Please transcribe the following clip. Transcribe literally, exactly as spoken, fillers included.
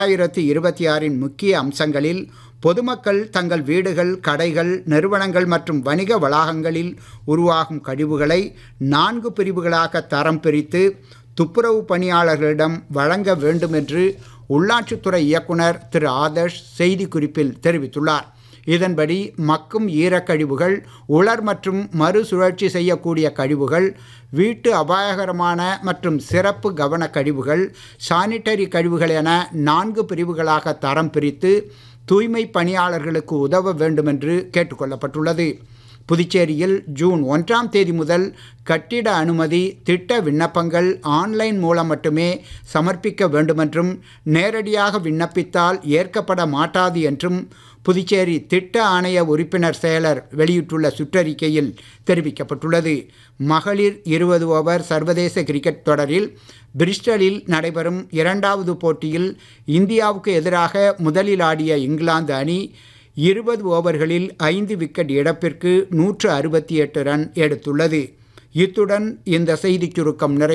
இரண்டாயிரத்தி இருபத்தி ஆறின் முக்கிய அம்சங்களில் பொதுமக்கள் தங்கள் வீடுகள், கடைகள், நிறுவனங்கள் மற்றும் வணிக வளாகங்களில் உருவாகும் கழிவுகளை நான்கு பிரிவுகளாக தரம் பிரித்து துப்புரவு பணியாளர்களிடம் வழங்க வேண்டும் என்று உள்ளாட்சித்துறை இயக்குனர் திரு ஆதர்ஷ் செய்திக்குறிப்பில் தெரிவித்துள்ளார். இதன்படி மக்கும் ஈரக்கழிவுகள், உலர் மற்றும் மறுசுழற்சி செய்யக்கூடிய கழிவுகள், வீட்டு அபாயகரமான மற்றும் சிறப்பு கவன கழிவுகள், சானிட்டரி கழிவுகள் என நான்கு பிரிவுகளாக தரம் பிரித்து தூய்மை பணியாளர்களுக்கு உதவ வேண்டும் என்று கேட்டுக்கொள்ளப்பட்டுள்ளது. புதுச்சேரியில் ஜூன் ஒன்றாம் தேதி முதல் கட்டிட அனுமதி திட்ட விண்ணப்பங்கள் ஆன்லைன் மூலம் மட்டுமே சமர்ப்பிக்க வேண்டுமென்றும், நேரடியாக விண்ணப்பித்தால் ஏற்கப்பட மாட்டாது என்றும் புதுச்சேரி திட்ட ஆணைய உறுப்பினர் செயலர் வெளியிட்டுள்ள சுற்றறிக்கையில் தெரிவிக்கப்பட்டுள்ளது. மகளிர் இருபது ஓவர் சர்வதேச கிரிக்கெட் தொடரில் பிரிஸ்டலில் நடைபெறும் இரண்டாவது போட்டியில் இந்தியாவுக்கு எதிராக முதலில் ஆடிய இங்கிலாந்து அணி இருபது ஓவர்களில் ஐந்து விக்கெட் இழப்பிற்கு நூற்று அறுபத்தி எட்டு ரன் எடுத்துள்ளது. இத்துடன் இந்த செய்திச் சுருக்கம் நிறைவு